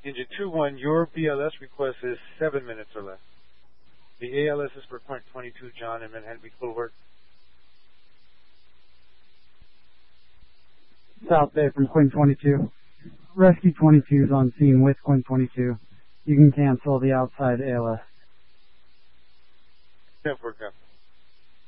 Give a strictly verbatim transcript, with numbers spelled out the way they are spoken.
Engine two one, your B L S request is seven minutes or less. The A L S is for Point twenty-two, John, and Manhattan Beach Boulevard. South Bay from Quinn twenty-two. Rescue twenty-two is on scene with Quinn twenty-two. You can cancel the outside A L S. ten four,